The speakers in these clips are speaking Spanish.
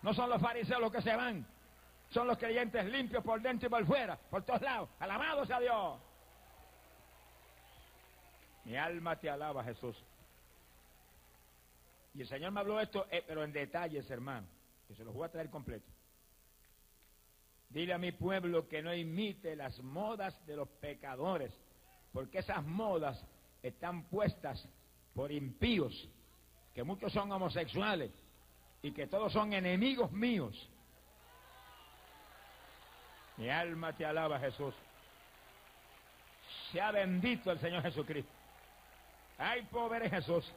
No son los fariseos los que se van. Son los creyentes limpios por dentro y por fuera, por todos lados. ¡Alabado sea Dios! Mi alma te alaba, Jesús. Y el Señor me habló esto, pero en detalles, hermano, que se los voy a traer completo. Dile a mi pueblo que no imite las modas de los pecadores, porque esas modas están puestas por impíos, que muchos son homosexuales y que todos son enemigos míos. Mi alma te alaba, Jesús. Sea bendito el Señor Jesucristo. ¡Ay, pobre Jesús!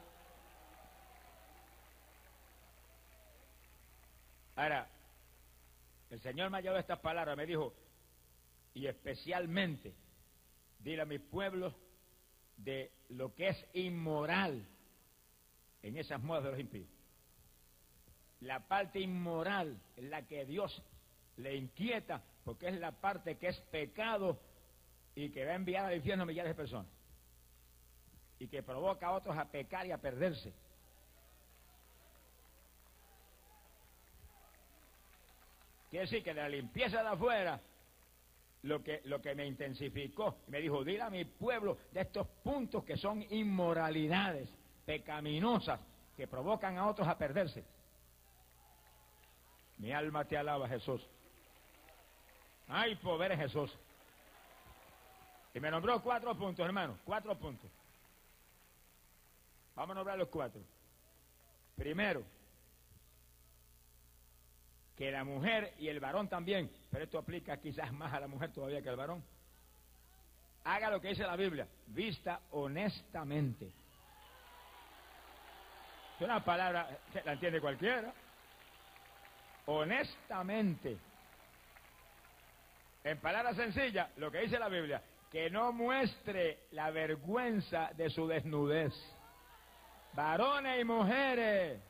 Ahora, el Señor me ha llevado estas palabras, me dijo, y especialmente, dile a mi pueblo de lo que es inmoral en esas modas de los impíos. La parte inmoral es la que Dios le inquieta, porque es la parte que es pecado y que va a enviar al infierno a millares de personas y que provoca a otros a pecar y a perderse. Quiere decir que de la limpieza de afuera, lo que me intensificó, me dijo, dile a mi pueblo de estos puntos que son inmoralidades pecaminosas que provocan a otros a perderse. Mi alma te alaba, Jesús. ¡Ay, poder Jesús! Y me nombró 4 puntos, hermano, 4 puntos. Vamos a nombrar los 4. Primero, que la mujer y el varón también, pero esto aplica quizás más a la mujer todavía que al varón, haga lo que dice la Biblia, vista honestamente. Es una palabra que la entiende cualquiera. Honestamente. En palabras sencillas, lo que dice la Biblia, que no muestre la vergüenza de su desnudez. Varones y mujeres.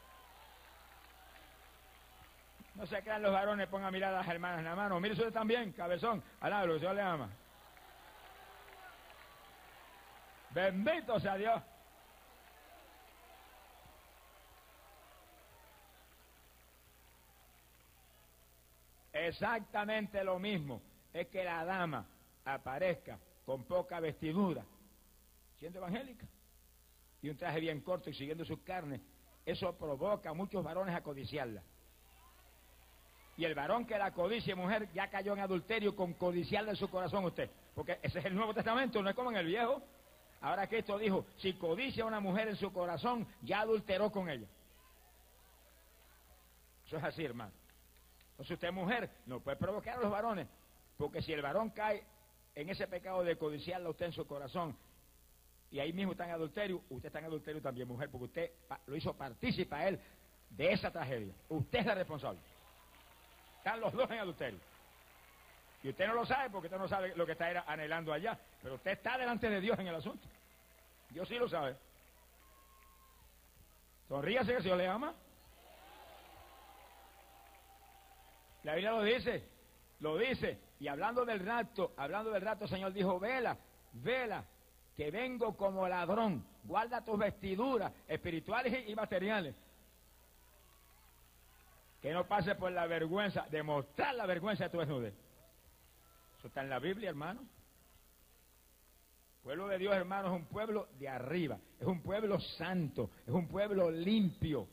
No se crean los varones, pongan a mirar a las hermanas en la mano. Mire usted también, cabezón, alá, lo que Dios le ama. Bendito sea Dios. Exactamente lo mismo es que la dama aparezca con poca vestidura, siendo evangélica, y un traje bien corto y siguiendo sus carnes. Eso provoca a muchos varones a codiciarla. Y el varón que la codicia, mujer, ya cayó en adulterio con codiciarla en su corazón usted. Porque ese es el Nuevo Testamento, no es como en el Viejo. Ahora Cristo dijo, si codicia a una mujer en su corazón, ya adulteró con ella. Eso es así, hermano. Entonces usted, mujer, no puede provocar a los varones. Porque si el varón cae en ese pecado de codiciarla a usted en su corazón, y ahí mismo está en adulterio, usted está en adulterio también, mujer, porque usted lo hizo partícipe a él de esa tragedia. Usted es la responsable. Están los dos en adulterio. Y usted no lo sabe porque usted no sabe lo que está anhelando allá. Pero usted está delante de Dios en el asunto. Dios sí lo sabe. Sonríase que el Señor le ama. La Biblia lo dice. Y hablando del rapto, el Señor dijo, vela, que vengo como ladrón. Guarda tus vestiduras espirituales y materiales. Que no pase por la vergüenza, demostrar la vergüenza de tu desnudez. Eso está en la Biblia, hermano. El pueblo de Dios, hermano, es un pueblo de arriba. Es un pueblo santo. Es un pueblo limpio.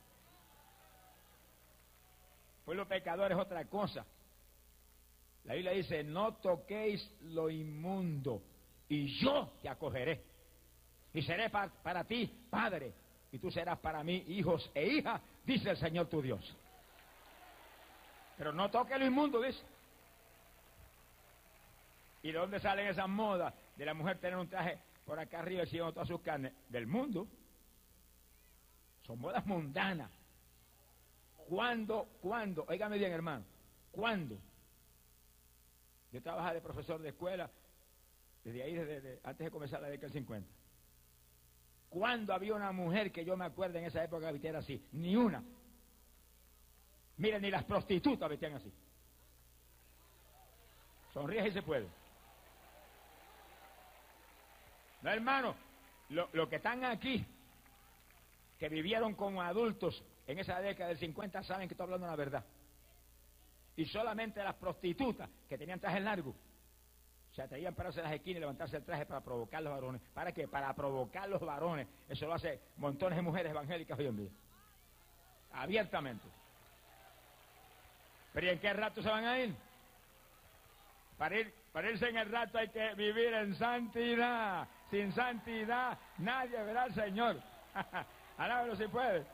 El pueblo pecador es otra cosa. La Biblia dice, no toquéis lo inmundo, y yo te acogeré. Y seré para ti padre, y tú serás para mí hijos e hijas, dice el Señor tu Dios. Pero no toque lo inmundo, dice. ¿Y de dónde salen esas modas de la mujer tener un traje por acá arriba enseñando todas sus carnes? Del mundo. Son modas mundanas. ¿Cuándo? Óigame bien, hermano. ¿Cuándo? Yo trabajaba de profesor de escuela desde ahí, desde antes de comenzar la década del 50. ¿Cuándo había una mujer que yo me acuerdo en esa época que vistiera así? Ni una. Miren, ni las prostitutas vestían así. Sonríe si se puede. No, hermano, lo que están aquí, que vivieron como adultos en esa década del 50 saben que estoy hablando la verdad. Y solamente las prostitutas que tenían trajes largos se atrevían a pararse en las esquinas y levantarse el traje para provocar a los varones. ¿Para qué? Para provocar a los varones. Eso lo hace montones de mujeres evangélicas hoy en día. Abiertamente. ¿Pero y en qué rato se van a ir? Para irse en el rato hay que vivir en santidad. Sin santidad nadie verá al Señor. Alábalo si puede.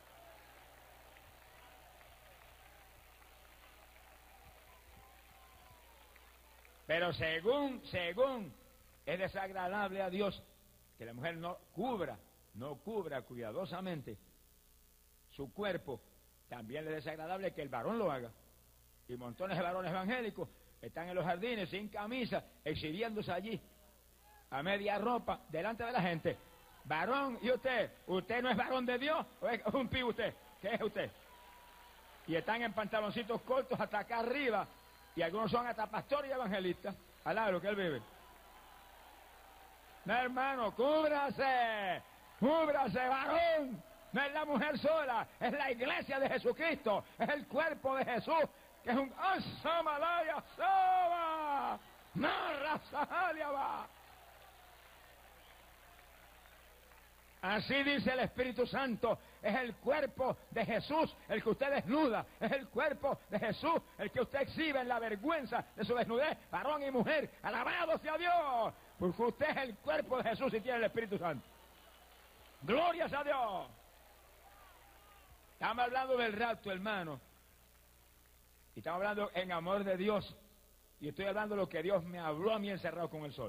Pero según es desagradable a Dios que la mujer no cubra cuidadosamente su cuerpo, también le es desagradable que el varón lo haga. Y montones de varones evangélicos están en los jardines sin camisa, exhibiéndose allí a media ropa delante de la gente. Varón, ¿y usted no es varón de Dios o es un pío usted? ¿Qué es usted? Y están en pantaloncitos cortos hasta acá arriba. Y algunos son hasta pastores y evangelistas. Alá lo que él vive. No, hermano, cúbrase, varón. No es la mujer sola, es la iglesia de Jesucristo, es el cuerpo de Jesús, que es un asamalaya soba, narra sahaliaba. Así dice el Espíritu Santo, es el cuerpo de Jesús el que usted desnuda, es el cuerpo de Jesús el que usted exhibe en la vergüenza de su desnudez, varón y mujer, alabado sea Dios, porque usted es el cuerpo de Jesús y tiene el Espíritu Santo. Glorias a Dios. Estamos hablando del rapto, hermano, y estamos hablando en amor de Dios, y estoy hablando de lo que Dios me habló a mí encerrado con el sol.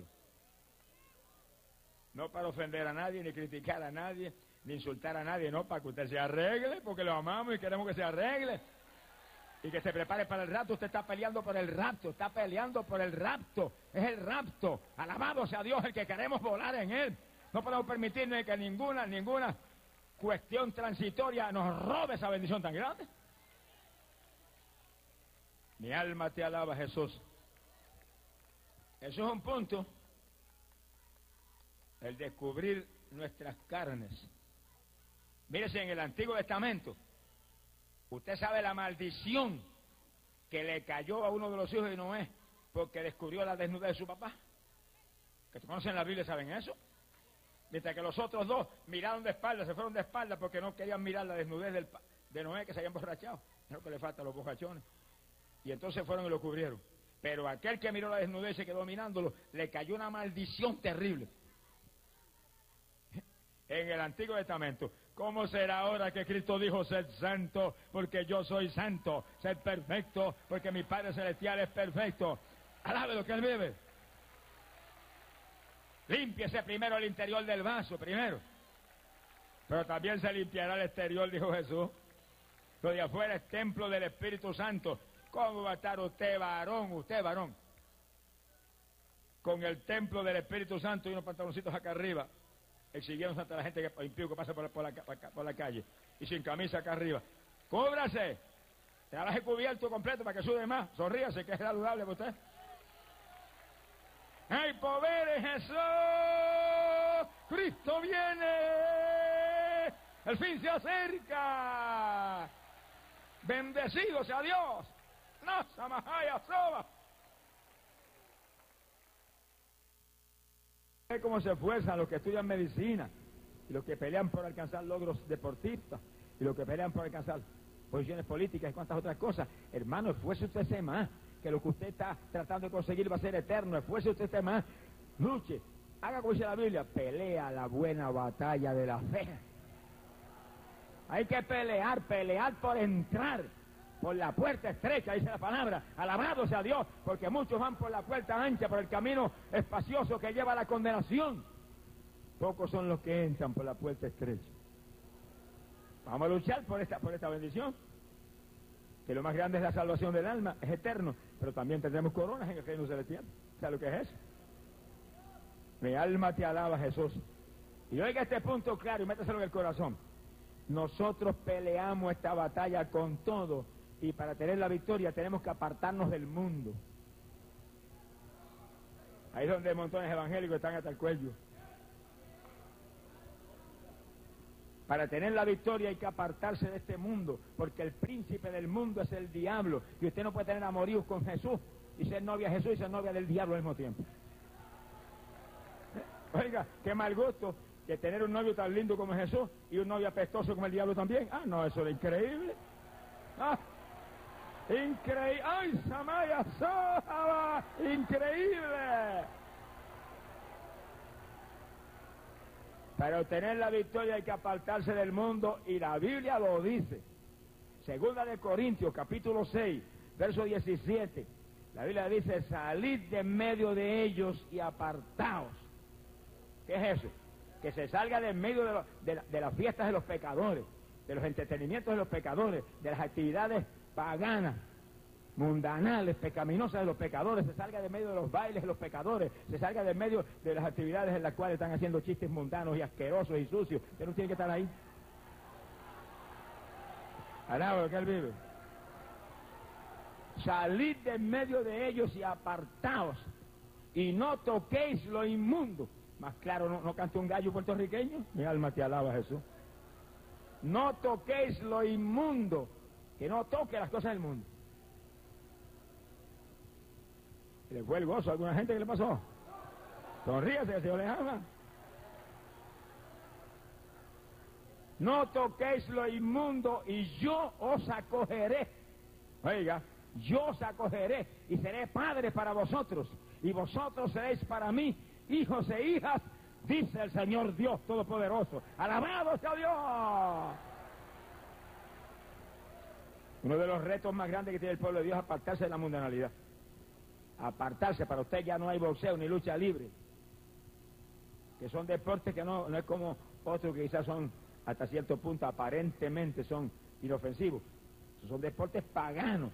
No para ofender a nadie, ni criticar a nadie, ni insultar a nadie, no, para que usted se arregle, porque lo amamos y queremos que se arregle. Y que se prepare para el rapto. Usted está peleando por el rapto, está peleando por el rapto. Es el rapto. Alabado sea Dios, el que queremos volar en Él. No podemos permitirle que ninguna cuestión transitoria nos robe esa bendición tan grande. Mi alma te alaba, Jesús. Eso es un punto. El descubrir nuestras carnes. Mírese, en el Antiguo Testamento, usted sabe la maldición que le cayó a uno de los hijos de Noé porque descubrió la desnudez de su papá. Que conocen la Biblia, ¿saben eso? Mientras que los otros dos miraron de espalda, se fueron de espalda porque no querían mirar la desnudez de Noé, que se habían emborrachado. Es lo que le falta a los borrachones. Y entonces fueron y lo cubrieron. Pero aquel que miró la desnudez y se quedó mirándolo, le cayó una maldición terrible. En el Antiguo Testamento, ¿cómo será ahora que Cristo dijo, sed santo, porque yo soy santo, sed perfecto, porque mi Padre Celestial es perfecto? Alabe lo que Él vive. Límpiese primero el interior del vaso, primero. Pero también se limpiará el exterior, dijo Jesús. Lo de afuera es templo del Espíritu Santo. ¿Cómo va a estar usted varón, con el templo del Espíritu Santo y unos pantaloncitos acá arriba, exhibiéndose ante la gente impío que pasa por la calle, y sin camisa acá arriba? ¡Cúbrase! Trabaje cubierto completo para que sude más. Sonríase, que es saludable para usted. ¡Hay poder en Jesús! ¡Cristo viene! ¡El fin se acerca! ¡Bendecido sea Dios! ¡No, Samahaya Soba! ¿Ve cómo se esfuerzan los que estudian medicina y los que pelean por alcanzar logros deportistas y los que pelean por alcanzar posiciones políticas y cuantas otras cosas? Hermano, esfuerce usted más, que lo que usted está tratando de conseguir va a ser eterno. Esfuerce usted más, luche, haga como dice la Biblia, pelea la buena batalla de la fe. Hay que pelear por entrar por la puerta estrecha, dice la palabra. Alabado sea Dios, porque muchos van por la puerta ancha, por el camino espacioso que lleva a la condenación. Pocos son los que entran por la puerta estrecha. Vamos a luchar por esta bendición, que lo más grande es la salvación del alma, es eterno, pero también tendremos coronas en el reino celestial. ¿Sabes lo que es eso? Mi alma te alaba, Jesús. Y oiga este punto claro y métaselo en el corazón. Nosotros peleamos esta batalla con todo, y para tener la victoria tenemos que apartarnos del mundo. Ahí es donde montones evangélicos están hasta el cuello. Para tener la victoria hay que apartarse de este mundo, porque el príncipe del mundo es el diablo, y usted no puede tener amoríos con Jesús y ser novia de Jesús y ser novia del diablo al mismo tiempo. Oiga, qué mal gusto que tener un novio tan lindo como Jesús y un novio apestoso como el diablo también. Ah, no, eso es increíble. Ah, increíble. ¡Ay, Samaya Sohaba! ¡Increíble! Para obtener la victoria hay que apartarse del mundo, y la Biblia lo dice. Segunda de Corintios, capítulo 6, verso 17. La Biblia dice: salid de en medio de ellos y apartaos. ¿Qué es eso? Que se salga de en medio de las fiestas de los pecadores, de los entretenimientos de los pecadores, de las actividades paganas, mundanales, pecaminosas de los pecadores, se salga de medio de los bailes de los pecadores, se salga de medio de las actividades en las cuales están haciendo chistes mundanos y asquerosos y sucios. Usted no tiene que estar ahí. Alaba lo que él vive. Salid de en medio de ellos y apartaos, y no toquéis lo inmundo. Más claro, ¿no canta un gallo puertorriqueño? Mi alma te alaba, Jesús. No toquéis lo inmundo, que no toque las cosas del mundo. ¿Le fue el gozo a alguna gente? ¿Qué le pasó? Sonríase, que el Señor les ama. No toquéis lo inmundo, y yo os acogeré. Oiga, yo os acogeré y seré padre para vosotros, y vosotros seréis para mí hijos e hijas, dice el Señor Dios Todopoderoso. ¡Alabado sea Dios! Uno de los retos más grandes que tiene el pueblo de Dios es apartarse de la mundanalidad. Apartarse. Para usted ya no hay boxeo ni lucha libre, que son deportes que no es como otros que quizás son hasta cierto punto aparentemente son inofensivos. Son deportes paganos.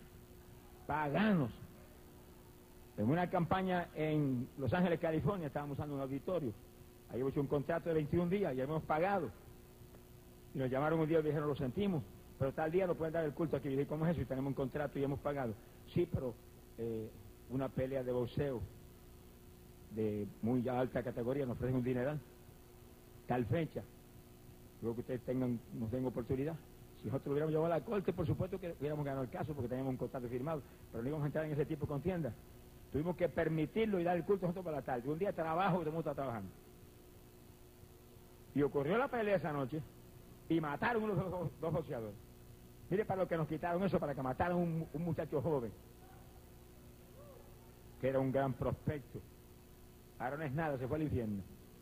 En una campaña en Los Ángeles, California, estábamos usando un auditorio. Ahí hemos hecho un contrato de 21 días y hemos pagado. Y nos llamaron un día y dijeron: lo sentimos, pero tal día no pueden dar el culto aquí. Y dije: ¿cómo es eso? Y tenemos un contrato y hemos pagado. Sí, pero una pelea de boxeo de muy alta categoría nos ofrecen un dineral. Tal fecha. Luego que ustedes nos den oportunidad. Si nosotros lo hubiéramos llevado a la corte, por supuesto que hubiéramos ganado el caso porque teníamos un contrato firmado, pero no íbamos a entrar en ese tipo de contienda. Tuvimos que permitirlo y dar el culto nosotros para la tarde. Un día de trabajo y todo el mundo está trabajando. Y ocurrió la pelea esa noche y mataron unos dos boxeadores. Mire para lo que nos quitaron eso, para que mataran un muchacho joven, que era un gran prospecto. Ahora no es nada, se fue al infierno.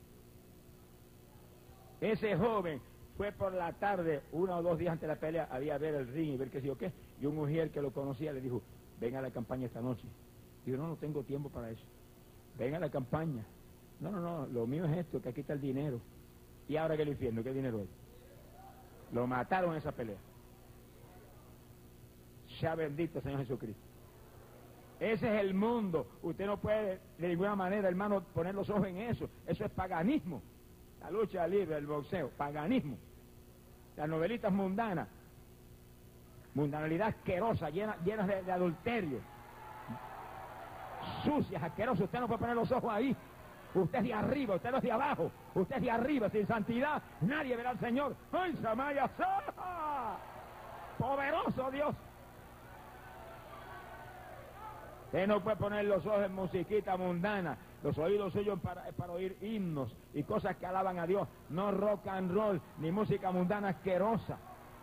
Ese joven fue por la tarde, 1 o 2 días antes de la pelea, había a ver el ring y ver qué sé yo qué. Y un mujer que lo conocía le dijo: ven a la campaña esta noche. Digo: no tengo tiempo para eso. Ven a la campaña. No, lo mío es esto, que aquí está el dinero. Y ahora que el infierno, ¿qué dinero es? Lo mataron en esa pelea. Sea bendito Señor Jesucristo. Ese es el mundo. Usted no puede de ninguna manera, hermano, poner los ojos en eso. Eso es paganismo. La lucha libre, el boxeo, paganismo. Las novelitas mundanas, mundanalidad asquerosa, llenas de adulterio, sucias, asquerosas. Usted no puede poner los ojos ahí. Usted es de arriba, usted no es de abajo. Usted es de arriba, sin santidad nadie verá al Señor. ¡Ay, Samaya Soha! ¡Poderoso Dios! Usted no puede poner los ojos en musiquita mundana. Los oídos suyos es para oír himnos y cosas que alaban a Dios. No rock and roll, ni música mundana asquerosa.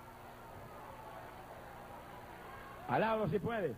Alábalo si puede.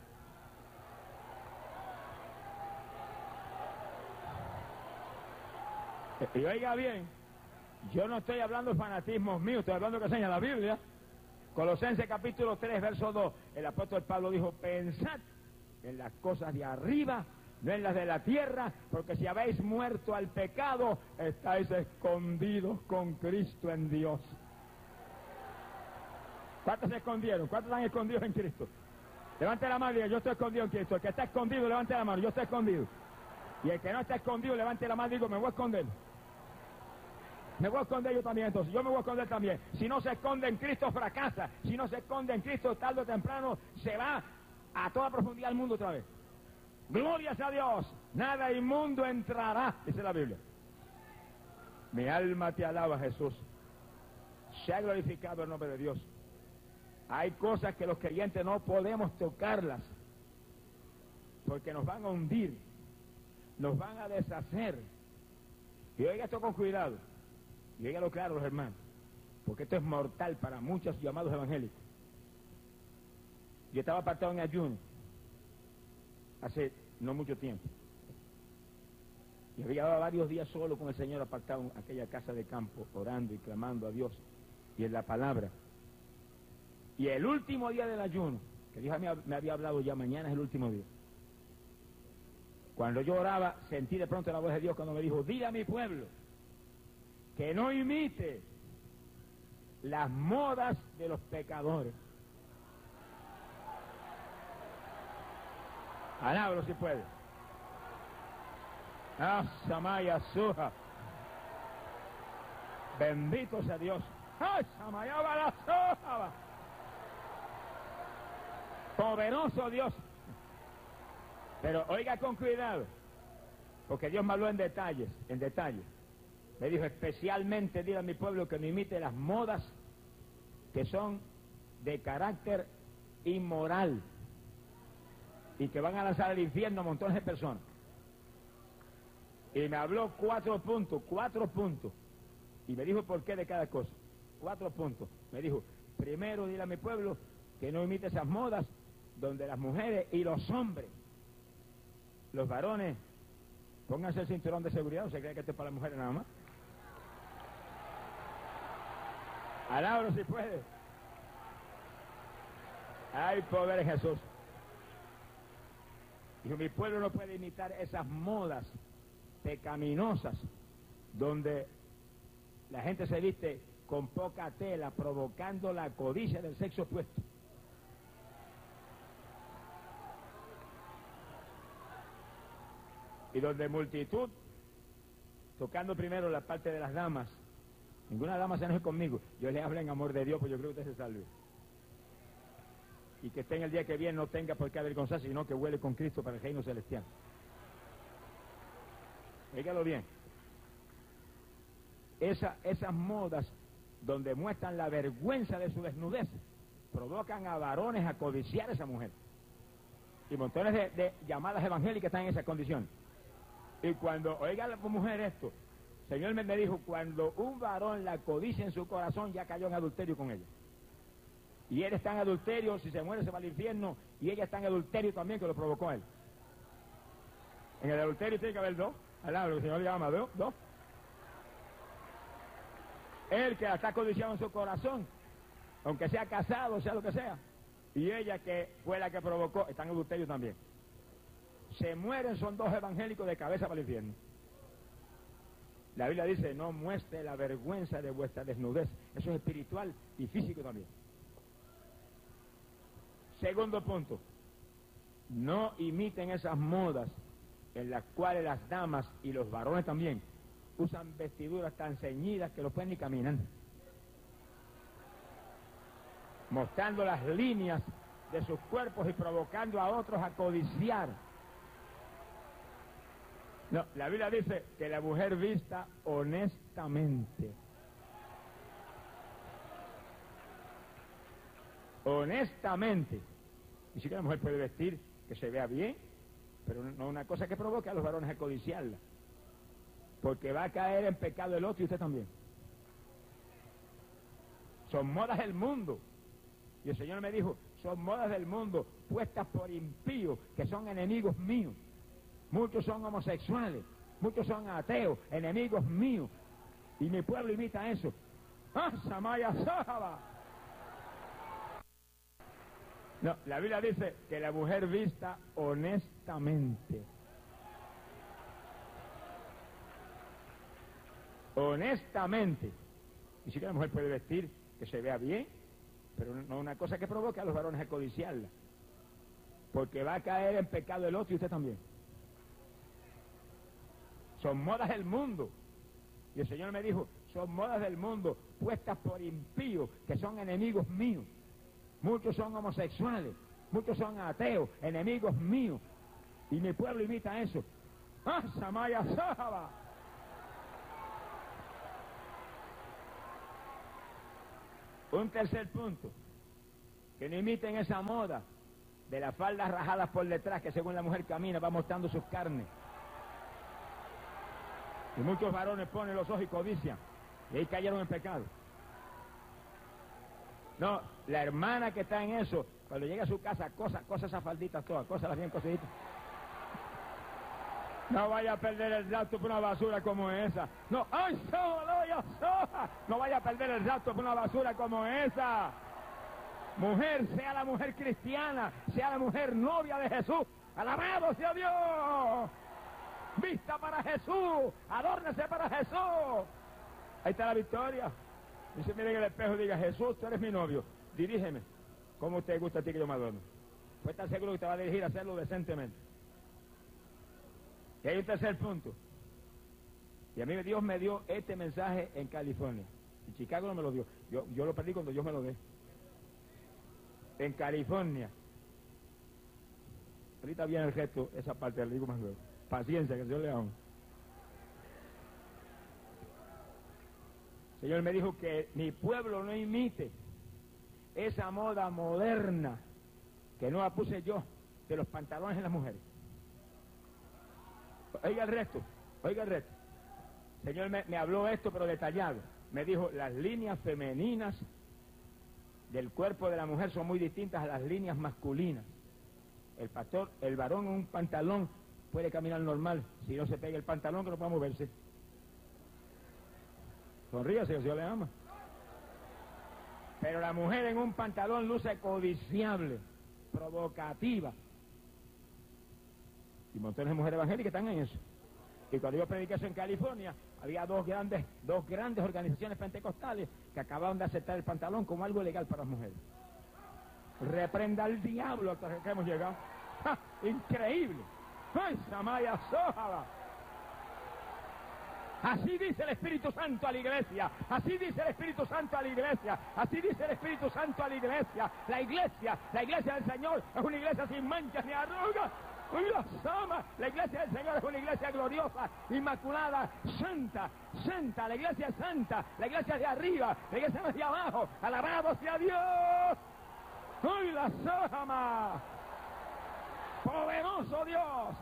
Y oiga bien, yo no estoy hablando de fanatismos míos, estoy hablando de que enseña la Biblia. Colosenses capítulo 3, verso 2, el apóstol Pablo dijo: pensad en las cosas de arriba, no en las de la tierra, porque si habéis muerto al pecado, estáis escondidos con Cristo en Dios. ¿Cuántos se escondieron? ¿Cuántos están escondidos en Cristo? Levante la mano y diga: yo estoy escondido en Cristo. El que está escondido, levante la mano: yo estoy escondido. Y el que no está escondido, levante la mano y digo: me voy a esconder. Me voy a esconder yo también, entonces. Yo me voy a esconder también. Si no se esconde en Cristo, fracasa. Si no se esconde en Cristo, tarde o temprano, se va a toda profundidad del mundo otra vez. Gloria sea a Dios. Nada inmundo entrará, dice la Biblia. Mi alma te alaba, Jesús. Se ha glorificado el nombre de Dios. Hay cosas que los creyentes no podemos tocarlas, porque nos van a hundir, nos van a deshacer. Y oiga esto con cuidado, y oígalo claro, los hermanos, porque esto es mortal para muchos llamados evangélicos. Yo estaba apartado en ayuno hace no mucho tiempo, y había llevado varios días solo con el Señor, apartado en aquella casa de campo, orando y clamando a Dios y en la palabra. Y el último día del ayuno, que Dios me había hablado ya, mañana es el último día. Cuando yo oraba, sentí de pronto la voz de Dios cuando me dijo: dile a mi pueblo que no imite las modas de los pecadores. Alábalo si puede. Ah, Samaya Suja. Bendito sea Dios. ¡Ay, Samaya Balasoja! Poderoso Dios. Pero oiga con cuidado, porque Dios me habló en detalles, en detalles. Me dijo: especialmente dile a mi pueblo que no imite las modas que son de carácter inmoral y que van a lanzar al infierno a montones de personas. Y me habló 4 puntos, y me dijo por qué de cada cosa. 4 puntos. Me dijo: primero dile a mi pueblo que no imite esas modas donde las mujeres y los hombres, los varones, pónganse el cinturón de seguridad, o se cree que esto es para las mujeres nada más. Alábalo si puede. Hay poder en Jesús. Dijo: mi pueblo no puede imitar esas modas pecaminosas donde la gente se viste con poca tela, provocando la codicia del sexo opuesto. Y donde multitud, tocando primero la parte de las damas. Ninguna dama se enoje conmigo, yo le hablo en amor de Dios, pues yo creo que usted se salve. Y que esté en el día que viene no tenga por qué avergonzarse, sino que huele con Cristo para el reino celestial. Dígalo bien. Esas modas donde muestran la vergüenza de su desnudez provocan a varones a codiciar a esa mujer. Y montones de llamadas evangélicas están en esa condición. Y cuando oiga la mujer esto, el Señor me dijo: cuando un varón la codicia en su corazón, ya cayó en adulterio con ella. Y él está en adulterio, si se muere se va al infierno, y ella está en adulterio también, que lo provocó él. En el adulterio tiene que haber dos, al lado, lo que el Señor llama dos. Él que la está codiciando en su corazón, aunque sea casado, sea lo que sea, y ella que fue la que provocó, está en adulterio también. Se mueren, son dos evangélicos de cabeza para el infierno. La Biblia dice: no muestre la vergüenza de vuestra desnudez. Eso es espiritual y físico también. Segundo punto: no imiten esas modas en las cuales las damas y los varones también usan vestiduras tan ceñidas que no pueden ni caminar, mostrando las líneas de sus cuerpos y provocando a otros a codiciar. No, la Biblia dice que la mujer vista honestamente. Honestamente. Y sí que la mujer puede vestir que se vea bien, pero no una cosa que provoque a los varones a codiciarla. Porque va a caer en pecado el otro y usted también. Son modas del mundo. Y el Señor me dijo: son modas del mundo puestas por impíos que son enemigos míos. Muchos son homosexuales, muchos son ateos, enemigos míos. Y mi pueblo imita eso. ¡Ah, Samaya Sahaba! No, la Biblia dice que la mujer vista honestamente. Honestamente. Y sí que la mujer puede vestir que se vea bien, pero no una cosa que provoque a los varones a codiciarla. Porque va a caer en pecado el otro y usted también. Son modas del mundo. Y el Señor me dijo: son modas del mundo puestas por impíos que son enemigos míos. Muchos son homosexuales, muchos son ateos, enemigos míos. Y mi pueblo imita eso. ¡Ah, Samaya Sahaba! Un tercer punto, que no imiten esa moda de las faldas rajadas por detrás, que según la mujer camina va mostrando sus carnes. Y muchos varones ponen los ojos y codician, y ahí cayeron en pecado. No, la hermana que está en eso, cuando llega a su casa, cosa esas falditas todas, cósalas bien cositas. No vaya a perder el rato por una basura como esa. No, ¡ay, soja! No vaya a perder el rato por una basura como esa. Mujer, sea la mujer cristiana, sea la mujer novia de Jesús. ¡Alabado sea Dios! Vista para Jesús, adórnese para Jesús. Ahí está la victoria. Dice, mire en el espejo y diga, Jesús, tú eres mi novio, dirígeme. ¿Cómo te gusta a ti que yo me adorno? Pues estás seguro que te va a dirigir a hacerlo decentemente. Y hay un tercer punto. Y a mí Dios me dio este mensaje en California. En Chicago no me lo dio. Yo lo perdí cuando Dios me lo dé. En California. Ahorita viene el gesto, esa parte, le digo más luego. Paciencia, que Dios le ama. El Señor me dijo que mi pueblo no imite esa moda moderna que no la puse yo de los pantalones en las mujeres. Oiga el resto, oiga el resto. El Señor me habló esto, pero detallado. Me dijo, las líneas femeninas del cuerpo de la mujer son muy distintas a las líneas masculinas. El varón en un pantalón puede caminar normal, si no se pega el pantalón que no puede moverse. Sonríase, que el Señor le ama. Pero la mujer en un pantalón luce codiciable, provocativa. Y montones de mujeres evangélicas están en eso. Y cuando yo prediqué eso en California, había dos grandes organizaciones pentecostales que acababan de aceptar el pantalón como algo legal para las mujeres. Reprenda al diablo hasta que hemos llegado. ¡Ja! Increíble. ¡Ay, Samaya Sójala! Así dice el Espíritu Santo a la iglesia. Así dice el Espíritu Santo a la iglesia. Así dice el Espíritu Santo a la iglesia. La iglesia del Señor es una iglesia sin manchas ni arrugas. La iglesia del Señor es una iglesia gloriosa, inmaculada, santa, santa. La iglesia es santa, la iglesia es de arriba, la iglesia no es de abajo. Alabado sea Dios. ¡Uy, la Sójama! Poderoso Dios.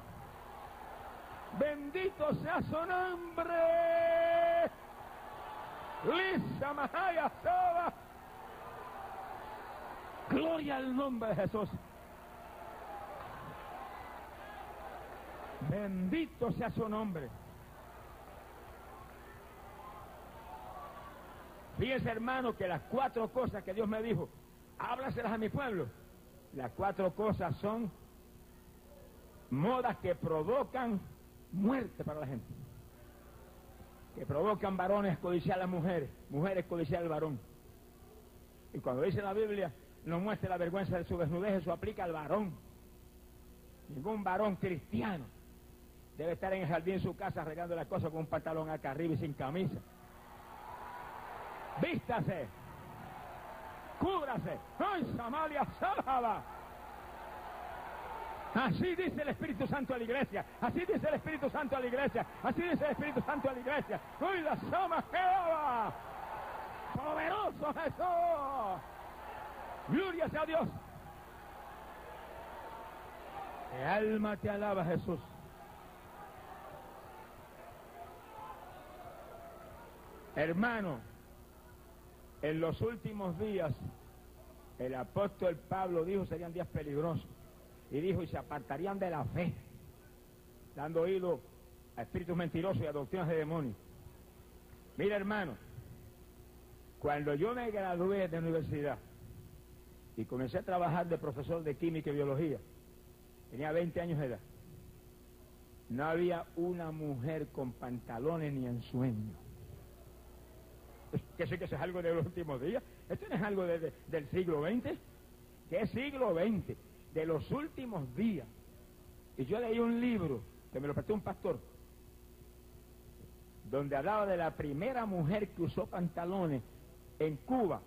Bendito sea su nombre. Lisa Mahaya Soba. Gloria al nombre de Jesús. Bendito sea su nombre. Fíjense, hermano, que las 4 cosas que Dios me dijo, háblaselas a mi pueblo. Las 4 cosas son modas que provocan muerte para la gente, que provocan varones codiciar a las mujeres, mujeres codiciar al varón. Y cuando dice la Biblia, no muestre la vergüenza de su desnudez, eso aplica al varón. Ningún varón cristiano debe estar en el jardín de su casa arreglando las cosas con un pantalón acá arriba y sin camisa. Vístase, cúbrase. ¡Ay, Samaria Sábaba! Así dice el Espíritu Santo a la iglesia. Así dice el Espíritu Santo a la iglesia. Así dice el Espíritu Santo a la iglesia. ¡Uy, la Sama Jehová! ¡Poderoso Jesús! ¡Gloria sea a Dios! Mi alma te alaba, Jesús. Hermano, en los últimos días, el apóstol Pablo dijo serían días peligrosos. Y dijo, y se apartarían de la fe, dando oído a espíritus mentirosos y a doctrinas de demonios. Mira, hermano, cuando yo me gradué de universidad y comencé a trabajar de profesor de química y biología, tenía 20 años de edad, no había una mujer con pantalones ni en sueño. ¿Que eso es algo de los últimos días? ¿Esto no es algo del siglo XX? ¿Qué siglo XX? De los últimos días. Y yo leí un libro que me lo prestó un pastor, donde hablaba de la primera mujer que usó pantalones en Cuba.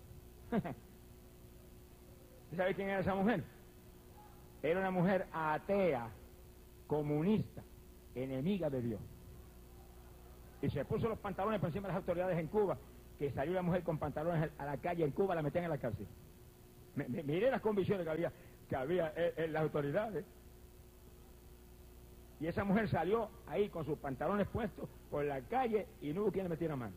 ¿Sabe quién era esa mujer? Era una mujer atea, comunista, enemiga de Dios. Y se puso los pantalones por encima de las autoridades en Cuba que salió la mujer con pantalones a la calle en Cuba, la metían en la cárcel. Miré las convicciones que había en las autoridades. Y esa mujer salió ahí con sus pantalones puestos por la calle y no hubo quien le metiera mano.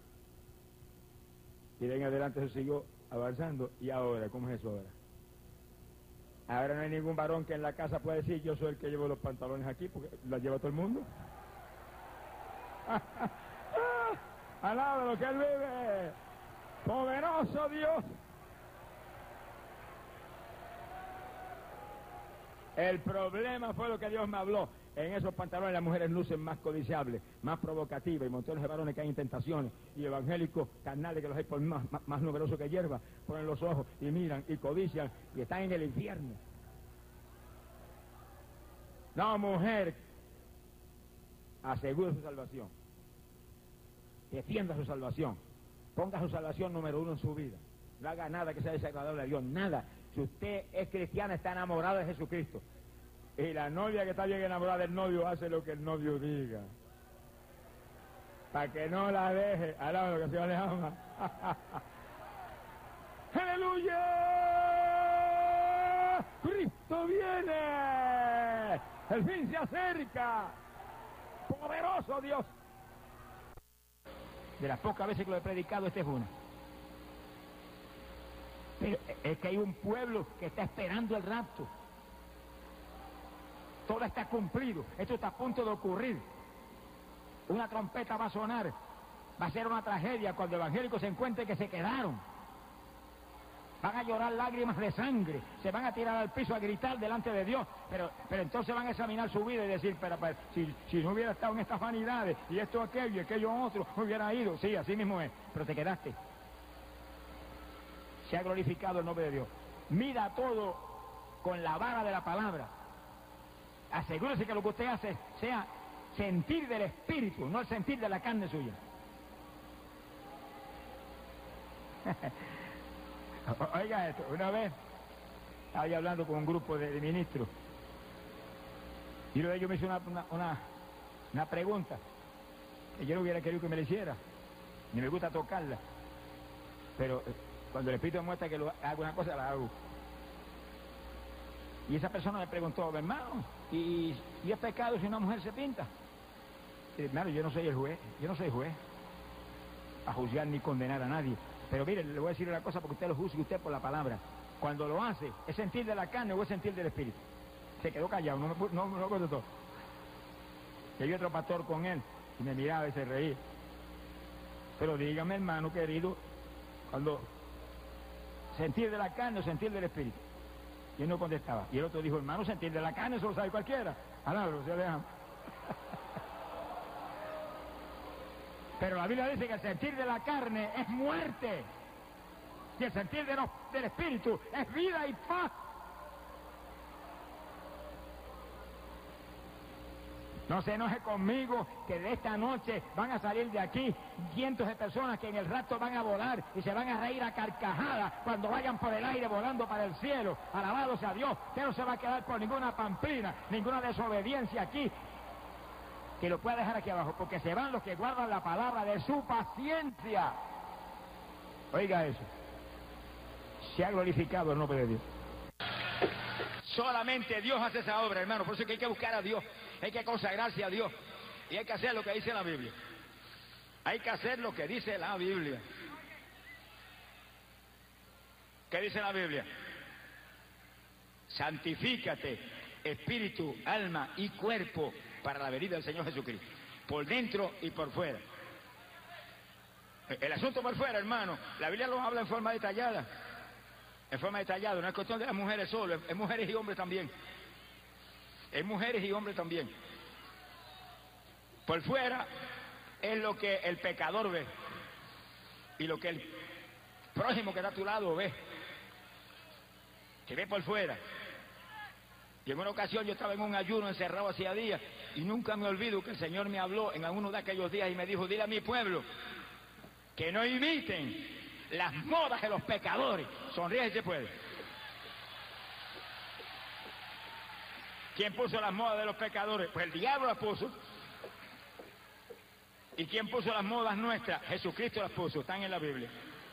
Y de en adelante se siguió avanzando. ¿Y ahora? ¿Cómo es eso ahora? Ahora no hay ningún varón que en la casa pueda decir: yo soy el que llevo los pantalones aquí, porque los lleva todo el mundo. Alaba lo que él vive. Poderoso Dios. El problema fue lo que Dios me habló. En esos pantalones las mujeres lucen más codiciables, más provocativas, y montones de varones que hay en tentaciones, y evangélicos carnales que los hay por más numerosos que hierba, ponen los ojos y miran y codician y están en el infierno. No, mujer, asegure su salvación, defienda su salvación, ponga su salvación número 1 en su vida, no haga nada que sea desagradable a Dios, nada. Si usted es cristiana, está enamorada de Jesucristo, y la novia que está bien enamorada del novio hace lo que el novio diga, para que no la deje. Alaba lo que el Señor le ama. ¡Aleluya! ¡Cristo viene! ¡El fin se acerca! ¡Poderoso Dios! De las pocas veces que lo he predicado, esta es una. Pero es que hay un pueblo que está esperando el rapto. Todo está cumplido. Esto está a punto de ocurrir. Una trompeta va a sonar. Va a ser una tragedia cuando evangélicos se encuentren que se quedaron. Van a llorar lágrimas de sangre. Se van a tirar al piso a gritar delante de Dios. Pero entonces van a examinar su vida y decir: pero si no hubiera estado en estas vanidades, y esto aquello, y aquello otro, no hubiera ido. Sí, así mismo es. Pero te quedaste. Se ha glorificado el nombre de Dios. Mida todo con la vara de la palabra. Asegúrese que lo que usted hace sea sentir del Espíritu, no el sentir de la carne suya. Oiga esto, una vez estaba yo hablando con un grupo de ministros, y uno de ellos me hizo una pregunta que yo no hubiera querido que me la hiciera, ni me gusta tocarla, pero cuando el Espíritu me muestra que hago una cosa, la hago. Y esa persona me preguntó: hermano, ¿y es pecado si una mujer se pinta? Y, hermano, yo no soy el juez, yo no soy juez a juzgar ni condenar a nadie. Pero mire, le voy a decir una cosa porque usted lo juzgue usted por la palabra. Cuando lo hace, ¿es sentir de la carne o es sentir del Espíritu? Se quedó callado, no contestó. Y hay otro pastor con él, y me miraba y se reía. Pero dígame, hermano querido, cuando sentir de la carne o sentir del Espíritu. Y él no contestaba. Y el otro dijo: hermano, sentir de la carne, eso lo sabe cualquiera. Alaba, se le ama. Pero la Biblia dice que el sentir de la carne es muerte. Y el sentir del Espíritu es vida y paz. No se enoje conmigo, que de esta noche van a salir de aquí cientos de personas que en el rapto van a volar y se van a reír a carcajadas cuando vayan por el aire volando para el cielo. Alabado sea Dios. Que no se va a quedar por ninguna pamplina, ninguna desobediencia aquí, que lo pueda dejar aquí abajo, porque se van los que guardan la palabra de su paciencia. Oiga eso. Se ha glorificado el nombre de Dios. Solamente Dios hace esa obra, hermano. Por eso es que hay que buscar a Dios, hay que consagrarse a Dios, y hay que hacer lo que dice la Biblia. Hay que hacer lo que dice la Biblia. ¿Qué dice la Biblia? Santifícate, espíritu, alma y cuerpo, para la venida del Señor Jesucristo, por dentro y por fuera. El asunto por fuera, hermano, la Biblia lo habla en forma detallada. En forma detallada, no es cuestión de las mujeres solo, es mujeres y hombres también. Es mujeres y hombres también. Por fuera es lo que el pecador ve y lo que el prójimo que está a tu lado ve. Que ve por fuera. Y en una ocasión yo estaba en un ayuno encerrado hacía días, y nunca me olvido que el Señor me habló en alguno de aquellos días y me dijo: dile a mi pueblo que no imiten las modas de los pecadores. Sonríe si se puede. ¿Quién puso las modas de los pecadores? Pues el diablo las puso. ¿Y quién puso las modas nuestras? Jesucristo las puso, están en la Biblia.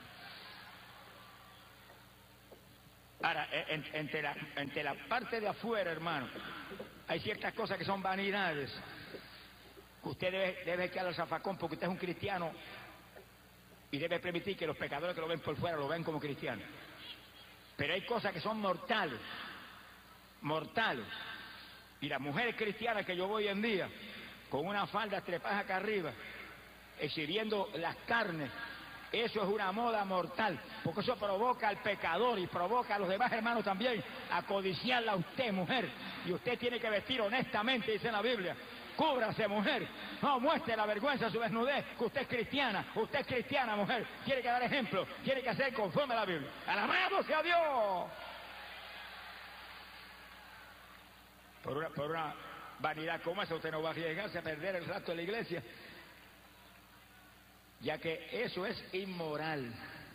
Ahora, entre la parte de afuera, hermano, hay ciertas cosas que son vanidades. Usted debe quedar al zafacón porque usted es un cristiano y debe permitir que los pecadores que lo ven por fuera lo vean como cristianos. Pero hay cosas que son mortales, mortales. Y las mujeres cristianas que yo voy hoy en día, con una falda trepadas acá arriba, exhibiendo las carnes, eso es una moda mortal, porque eso provoca al pecador y provoca a los demás hermanos también a codiciarla a usted, mujer. Y usted tiene que vestir honestamente, dice la Biblia. Cúbrase, mujer. No muestre la vergüenza de su desnudez, que usted es cristiana, mujer. Tiene que dar ejemplo, tiene que hacer conforme a la Biblia. ¡Alabado sea Dios! Por una vanidad como esa, usted no va a arriesgarse a perder el rato de la iglesia, ya que eso es inmoral.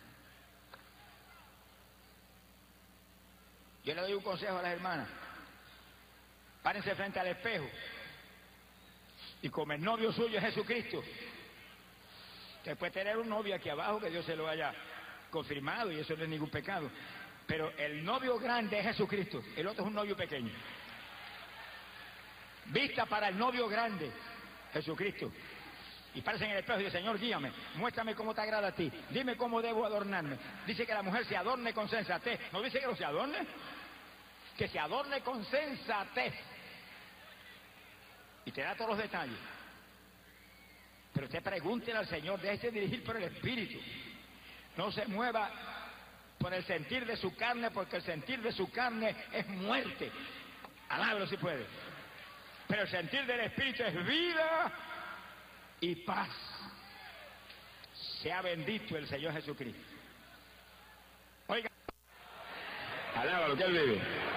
Yo le doy un consejo a las hermanas: párense frente al espejo y como el novio suyo es Jesucristo, usted puede tener un novio aquí abajo que Dios se lo haya confirmado y eso no es ningún pecado, pero el novio grande es Jesucristo, el otro es un novio pequeño. Vista para el novio grande, Jesucristo, y párese en el espejo y dice: Señor, guíame, muéstrame cómo te agrada a ti, dime cómo debo adornarme. Dice que la mujer se adorne con sensatez, ¿no dice que no se adorne? Que se adorne con sensatez. Y te da todos los detalles. Pero usted pregúntele al Señor, déjese dirigir por el Espíritu. No se mueva por el sentir de su carne, porque el sentir de su carne es muerte. Alábelo si puede. Pero el sentir del Espíritu es vida y paz. Sea bendito el Señor Jesucristo. Oiga, alábalo, que Él vive.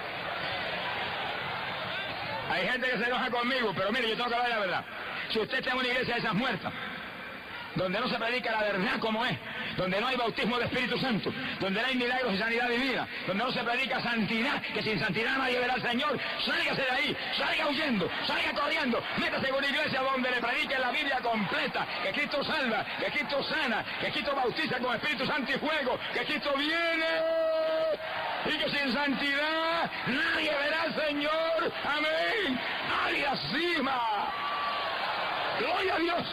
Hay gente que se enoja conmigo, pero mire, yo tengo que hablar la verdad. Si usted está en una iglesia de esas muertas, donde no se predica la verdad como es, donde no hay bautismo de Espíritu Santo, donde no hay milagros y sanidad divina, donde no se predica santidad, que sin santidad nadie verá al Señor, sálgase de ahí, salga huyendo, salga corriendo, métase en una iglesia donde le predique la Biblia completa, que Cristo salva, que Cristo sana, que Cristo bautiza con Espíritu Santo y fuego, que Cristo viene y que sin santidad nadie verá al Señor. Amén. ¡Ay, cima! ¡Gloria a Dios!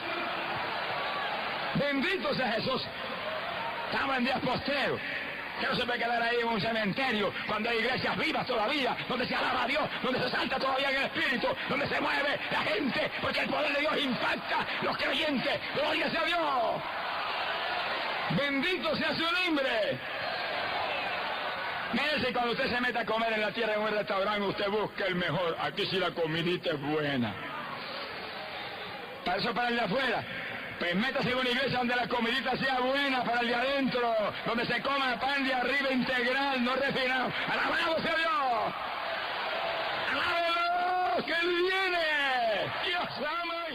Bendito sea Jesús. Estamos en días postreros, que no se puede quedar ahí en un cementerio cuando hay iglesias vivas todavía, donde se alaba a Dios, donde se salta todavía en el Espíritu, donde se mueve la gente, porque el poder de Dios impacta los creyentes. ¡Gloria sea Dios! Bendito sea su nombre. Mírese, cuando usted se meta a comer en la tierra en un restaurante, usted busca el mejor. Aquí sí la comidita es buena. Para eso, para el de afuera. Pues métase en una iglesia donde la comidita sea buena para el de adentro, donde se coma pan de arriba integral, no refinado. ¡Alabado sea Dios! ¡Alábelo! ¡Que Él viene! ¡Dios ama!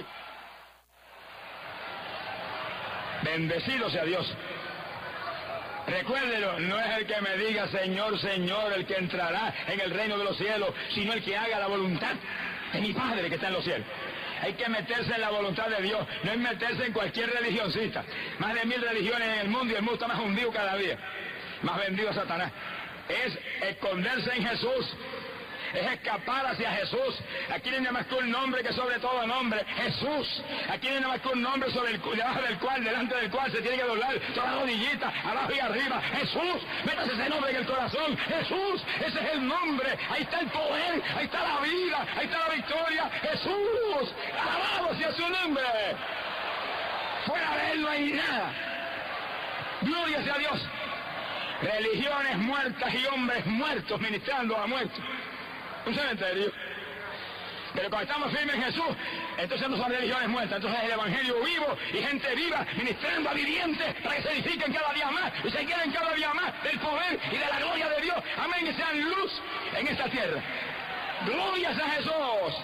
Bendecido sea Dios. Recuérdelo, no es el que me diga Señor, Señor, el que entrará en el reino de los cielos, sino el que haga la voluntad de mi Padre que está en los cielos. Hay que meterse en la voluntad de Dios, no es meterse en cualquier religioncita. Más de 1000 religiones en el mundo y el mundo está más hundido cada día, más vendido a Satanás. Es esconderse en Jesús, es escapar hacia Jesús. Aquí no hay nada más que un nombre que sobre todo nombre, Jesús. Aquí no hay nada más que un nombre debajo del cual, delante del cual se tiene que doblar toda rodillita, abajo y arriba. Jesús, métase ese nombre en el corazón. Jesús, ese es el nombre. Ahí está el poder, ahí está la vida, ahí está la victoria. Jesús, alabado sea su nombre. Fuera de Él no hay nada. Gloria sea a Dios. Religiones muertas y hombres muertos ministrando a muertos. Un cementerio. Pero cuando estamos firmes en Jesús, entonces no son religiones muertas, entonces es el evangelio vivo y gente viva ministrando a vivientes para que se edifiquen cada día más y se queden cada día más del poder y de la gloria de Dios. Amén, y sean luz en esta tierra. Gloria a Jesús.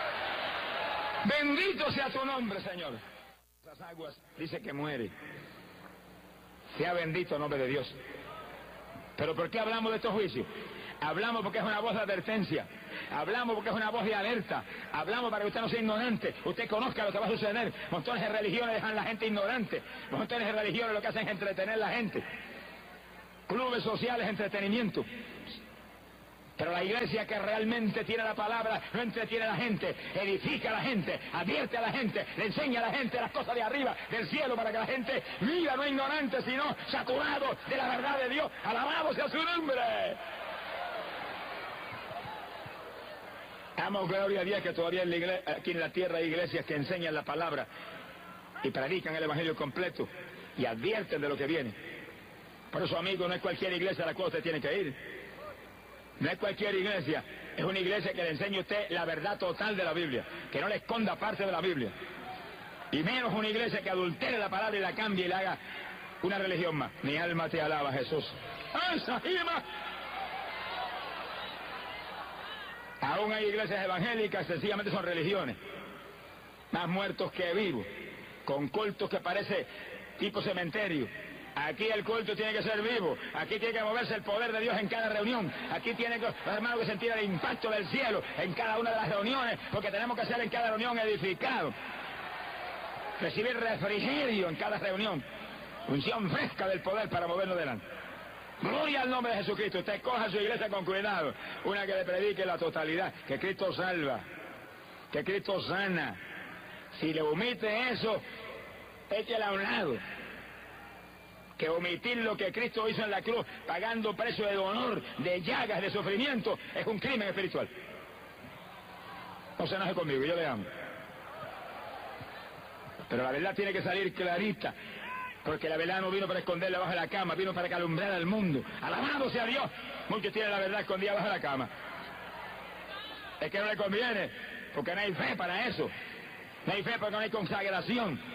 Bendito sea tu nombre, Señor. Esas aguas dice que muere. Sea bendito el nombre de Dios. Pero ¿por qué hablamos de estos juicios? Hablamos porque es una voz de advertencia. Hablamos porque es una voz de alerta. Hablamos para que usted no sea ignorante. Usted conozca lo que va a suceder. Montones de religiones dejan a la gente ignorante. Montones de religiones lo que hacen es entretener a la gente. Clubes sociales, entretenimiento. Pero la iglesia que realmente tiene la palabra no entretiene a la gente, edifica a la gente, advierte a la gente, le enseña a la gente las cosas de arriba, del cielo, para que la gente viva no ignorante, sino saturado de la verdad de Dios. Alabado sea su nombre. Damos gloria a Dios que todavía en la iglesia, aquí en la tierra hay iglesias que enseñan la palabra y predican el evangelio completo y advierten de lo que viene. Por eso, amigo, no es cualquier iglesia a la cual usted tiene que ir. No es cualquier iglesia, es una iglesia que le enseñe a usted la verdad total de la Biblia, que no le esconda parte de la Biblia. Y menos una iglesia que adultere la palabra y la cambie y la haga una religión más. Mi alma te alaba, Jesús. Aún hay iglesias evangélicas, sencillamente son religiones. Más muertos que vivos, con cultos que parece tipo cementerio. Aquí el culto tiene que ser vivo, aquí tiene que moverse el poder de Dios en cada reunión, aquí tiene que, hermano, que sentir el impacto del cielo en cada una de las reuniones, porque tenemos que ser en cada reunión edificados, recibir refrigerio en cada reunión, unción fresca del poder para movernos delante. Gloria al nombre de Jesucristo. Usted coja su iglesia con cuidado, una que le predique la totalidad, que Cristo salva, que Cristo sana. Si le omite eso, échela a un lado. Que omitir lo que Cristo hizo en la cruz, pagando precio de dolor, de llagas, de sufrimiento, es un crimen espiritual. No se enoje conmigo, yo le amo. Pero la verdad tiene que salir clarita, porque la verdad no vino para esconderla bajo la cama, vino para que alumbrara al mundo. Alabado sea Dios. Muchos tienen la verdad escondida bajo la cama. Es que no le conviene, porque no hay fe para eso. No hay fe porque no hay consagración.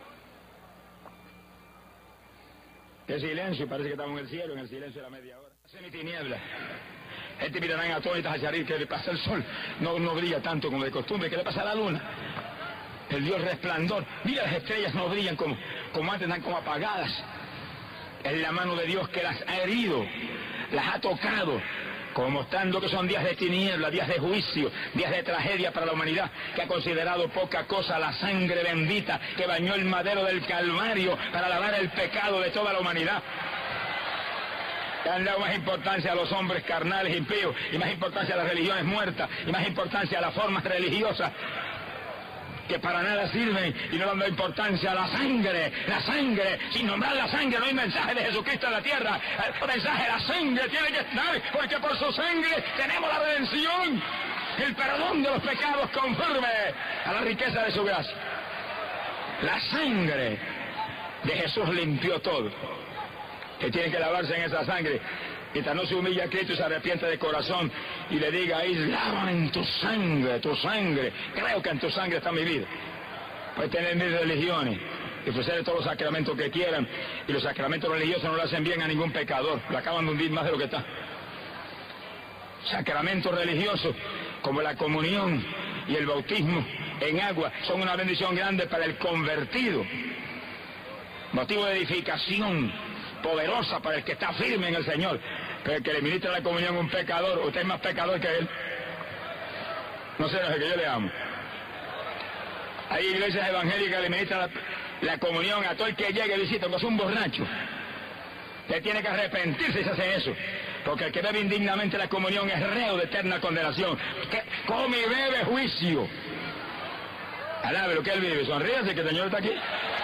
Qué silencio, parece que estamos en el cielo, en el silencio de la media hora. Semitiniebla. Gente mirarán atónitas hacia arriba, que le pasa el sol, no brilla tanto como de costumbre, que le pasa a la luna. El Dios resplandor. Mira, las estrellas no brillan como antes, están como apagadas. Es la mano de Dios que las ha herido, las ha tocado, como mostrando que son días de tiniebla, días de juicio, días de tragedia para la humanidad, que ha considerado poca cosa la sangre bendita que bañó el madero del Calvario para lavar el pecado de toda la humanidad. Le han dado más importancia a los hombres carnales impíos, y más importancia a las religiones muertas, y más importancia a las formas religiosas que para nada sirven, y no dando importancia a la sangre, sin nombrar la sangre no hay mensaje de Jesucristo en la tierra. El mensaje de la sangre tiene que estar, porque por su sangre tenemos la redención, el perdón de los pecados conforme a la riqueza de su gracia. La sangre de Jesús limpió todo, que tiene que lavarse en esa sangre. Mientras no se humilla a Cristo y se arrepiente de corazón y le diga ahí, lávame en tu sangre, creo que en tu sangre está mi vida. Puede tener mil religiones y ofrecerle todos los sacramentos que quieran, y los sacramentos religiosos no le hacen bien a ningún pecador, lo acaban de hundir más de lo que está. Sacramentos religiosos como la comunión y el bautismo en agua son una bendición grande para el convertido, motivo de edificación poderosa para el que está firme en el Señor. Pero el que le ministra la comunión a un pecador, usted es más pecador que él. No sé, no sé, que yo le amo. Hay iglesias evangélicas que le ministran la comunión a todo el que llegue y visita, porque es un borracho. Usted tiene que arrepentirse si se hace eso, porque el que bebe indignamente la comunión es reo de eterna condenación. Que come y bebe juicio. Alabe lo que él vive, sonríase que el Señor está aquí.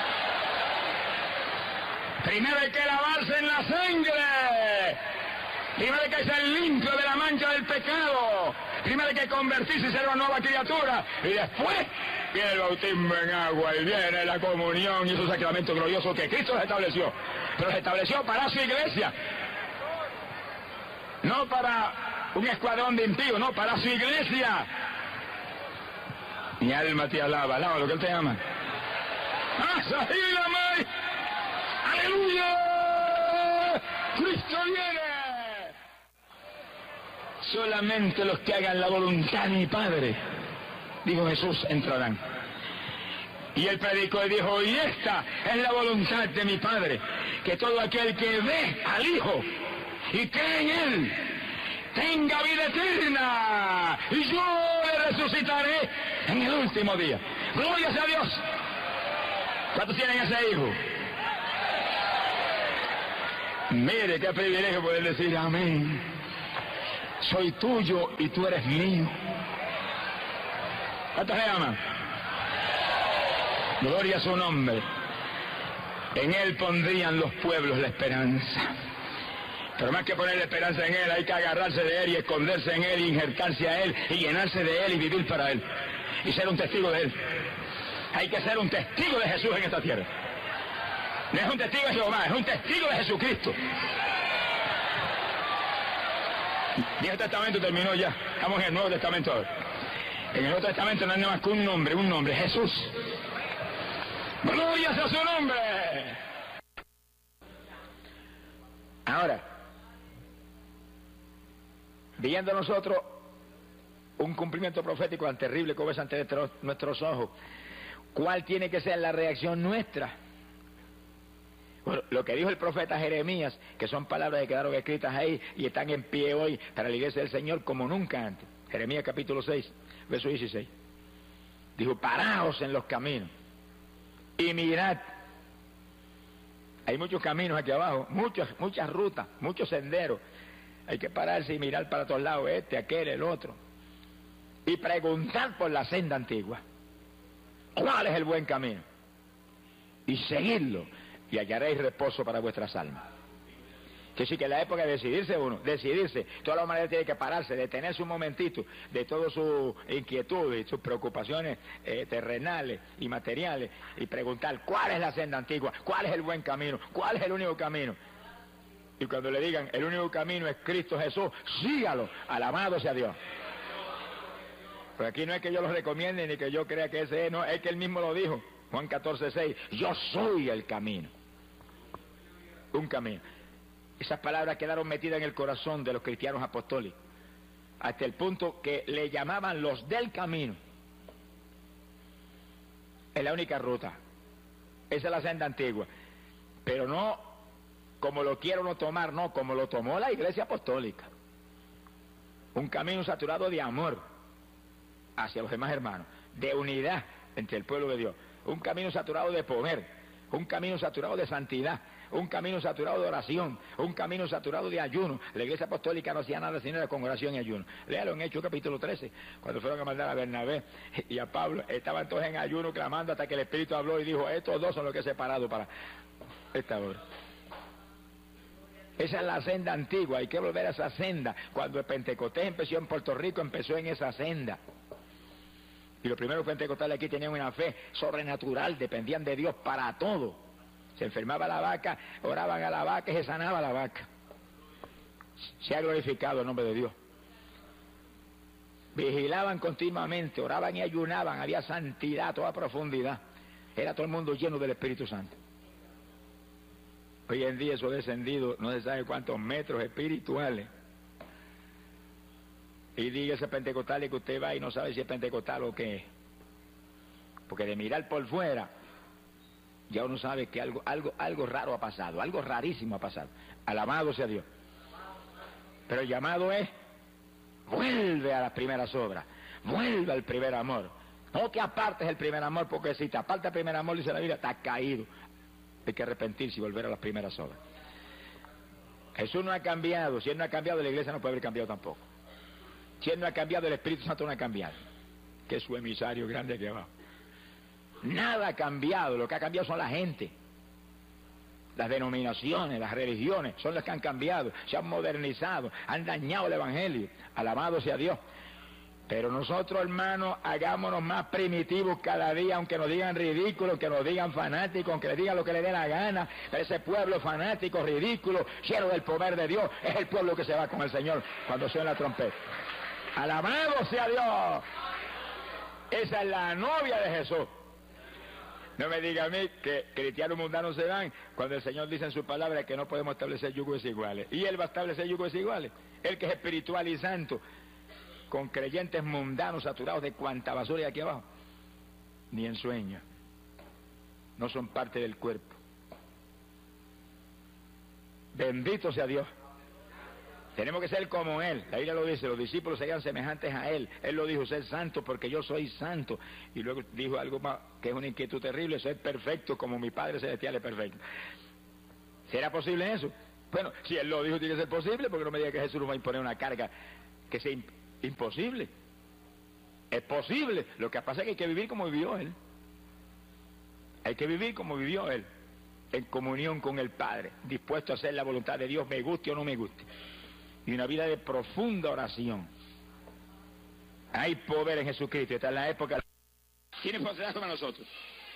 Primero hay que lavarse en la sangre. Primero hay que ser limpio de la mancha del pecado. Primero hay que convertirse y ser una nueva criatura. Y después viene el bautismo en agua y viene la comunión y esos sacramentos gloriosos que Cristo los estableció. Pero los estableció para su iglesia. No para un escuadrón de impíos, no, para su iglesia. Mi alma te alaba lo que Él te ama. ¡Aleluya! ¡Cristo viene! Solamente los que hagan la voluntad de mi Padre, dijo Jesús, entrarán. Y él predicó y dijo, y esta es la voluntad de mi Padre, que todo aquel que ve al Hijo y cree en Él, tenga vida eterna, y yo le resucitaré en el último día. Gloria a Dios. ¿Cuántos tienen ese hijo? Mire qué privilegio poder decir amén. Soy tuyo y tú eres mío. ¿Cuántos le aman? Gloria a su nombre. En él pondrían los pueblos la esperanza. Pero más que poner la esperanza en él, hay que agarrarse de él y esconderse en él y injertarse a él y llenarse de él y vivir para él. Y ser un testigo de él. Hay que ser un testigo de Jesús en esta tierra. No es un testigo de Jehová, es un testigo de Jesucristo. El Viejo Testamento terminó ya. Estamos en el Nuevo Testamento ahora. En el Nuevo Testamento no hay nada más que un nombre, Jesús. ¡Gloria a su nombre! Ahora, viendo nosotros un cumplimiento profético tan terrible como es ante nuestros ojos, ¿cuál tiene que ser la reacción nuestra? Bueno, lo que dijo el profeta Jeremías, que son palabras que quedaron escritas ahí y están en pie hoy para la iglesia del Señor como nunca antes. Jeremías capítulo 6, verso 16. Dijo, paraos en los caminos y mirad. Hay muchos caminos aquí abajo, muchas rutas, muchos senderos. Hay que pararse y mirar para todos lados, aquel, el otro. Y preguntar por la senda antigua. ¿Cuál es el buen camino? Y seguirlo, y hallaréis reposo para vuestras almas. Que sí, que en la época de decidirse, toda la humanidad tiene que pararse, detenerse un momentito de todas sus inquietudes y sus preocupaciones terrenales y materiales, y preguntar cuál es la senda antigua, cuál es el buen camino, cuál es el único camino. Y cuando le digan el único camino es Cristo Jesús, sígalo, alabado sea Dios. Pero aquí no es que yo lo recomiende ni que yo crea que ese es, no, es que él mismo lo dijo, Juan 14:6, yo soy el camino. Un camino. Esas palabras quedaron metidas en el corazón de los cristianos apostólicos, hasta el punto que le llamaban los del camino. Es la única ruta, esa es la senda antigua, pero no como lo quiero no tomar, no, como lo tomó la iglesia apostólica. Un camino saturado de amor hacia los demás hermanos, de unidad entre el pueblo de Dios, un camino saturado de poder, un camino saturado de santidad, un camino saturado de oración, un camino saturado de ayuno. La iglesia apostólica no hacía nada sino con oración y ayuno. Léalo en Hechos capítulo 13, cuando fueron a mandar a Bernabé y a Pablo, estaban todos en ayuno clamando hasta que el Espíritu habló y dijo, estos dos son los que he separado para esta hora. Esa es la senda antigua, hay que volver a esa senda. Cuando el Pentecostés empezó en Puerto Rico, empezó en esa senda. Y los primeros pentecostales aquí tenían una fe sobrenatural, dependían de Dios para todo. Se enfermaba la vaca, oraban a la vaca y se sanaba la vaca. Se ha glorificado el nombre de Dios. Vigilaban continuamente, oraban y ayunaban, había santidad, toda profundidad. Era todo el mundo lleno del Espíritu Santo. Hoy en día eso ha descendido no se sabe cuántos metros espirituales. Y diga ese pentecostal que usted va y no sabe si es pentecostal o qué. Porque de mirar por fuera, ya uno sabe que algo raro ha pasado, algo rarísimo ha pasado. Alabado sea Dios. Pero el llamado es, vuelve a las primeras obras, vuelve al primer amor. No que apartes el primer amor, porque si te aparta el primer amor, dice la Biblia, estás caído. Hay que arrepentirse y volver a las primeras obras. Jesús no ha cambiado. Si Él no ha cambiado, la iglesia no puede haber cambiado tampoco. Si Él no ha cambiado, el Espíritu Santo no ha cambiado, que es su emisario grande aquí abajo. Nada ha cambiado, lo que ha cambiado son la gente. Las denominaciones, las religiones, son las que han cambiado, se han modernizado, han dañado el Evangelio. Alabado sea Dios. Pero nosotros, hermanos, hagámonos más primitivos cada día, aunque nos digan ridículos, aunque nos digan fanáticos, aunque les digan lo que les dé la gana. Pero ese pueblo fanático, ridículo, lleno del poder de Dios, es el pueblo que se va con el Señor cuando suena la trompeta. Alabado sea Dios. Esa es la novia de Jesús. No me diga a mí que cristianos mundanos se van cuando el Señor dice en su palabra que no podemos establecer yugos desiguales. Y Él va a establecer yugos desiguales. Él que es espiritual y santo, con creyentes mundanos saturados de cuanta basura hay aquí abajo. Ni en sueño. No son parte del cuerpo. Bendito sea Dios. Tenemos que ser como Él. La Biblia lo dice, los discípulos serían semejantes a Él. Él lo dijo, ser santo porque yo soy santo. Y luego dijo algo más, que es una inquietud terrible, ser perfecto como mi Padre Celestial es perfecto. ¿Será posible eso? Bueno, si Él lo dijo, tiene que ser posible, porque no me diga que Jesús nos va a imponer una carga que sea imposible. Es posible. Lo que pasa es que hay que vivir como vivió Él. Hay que vivir como vivió Él, en comunión con el Padre, dispuesto a hacer la voluntad de Dios, me guste o no me guste. Y una vida de profunda oración. Hay poder en Jesucristo. Esta es la época. Tiene poder sobre nosotros.